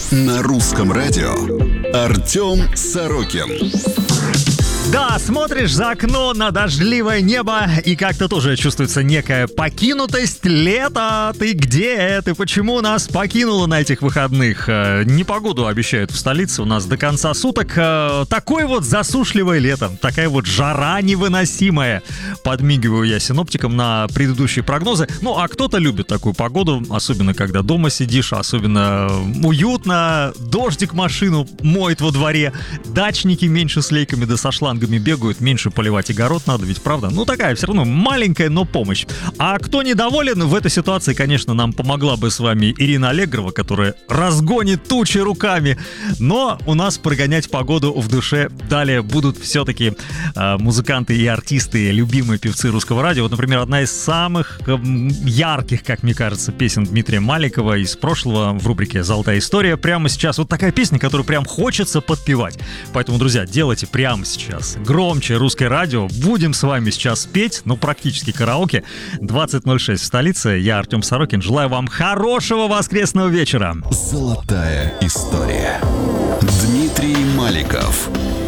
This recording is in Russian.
На русском радио Артем Сорокин. Да, смотришь за окно на дождливое небо, и как-то тоже чувствуется некая покинутость. Лето, ты где? Ты почему нас покинула на этих выходных? Непогоду обещают в столице у нас до конца суток. Такое вот засушливое лето, такая вот жара невыносимая. Подмигиваю я синоптикам на предыдущие прогнозы. Ну, а кто-то любит такую погоду, особенно когда дома сидишь, особенно уютно. Дождик машину моет во дворе, дачники меньше с лейками да со шлангами бегают, меньше поливать огород надо, ведь правда? Ну такая все равно маленькая, но помощь. А кто недоволен в этой ситуации, конечно, нам помогла бы с вами Ирина Аллегрова, которая разгонит тучи руками. Но у нас прогонять погоду в душе далее будут все-таки музыканты и артисты, любимые певцы русского радио. Вот, например, одна из самых ярких, как мне кажется, песен Дмитрия Маликова из прошлого в рубрике «Золотая история». Прямо сейчас вот такая песня, которую прям хочется подпевать. Поэтому, друзья, делайте прямо сейчас громче русское радио. Будем с вами сейчас петь, ну, практически караоке. 20:06 в столице. Я Артем Сорокин. Желаю вам хорошего воскресного вечера. Золотая история. Дмитрий Маликов.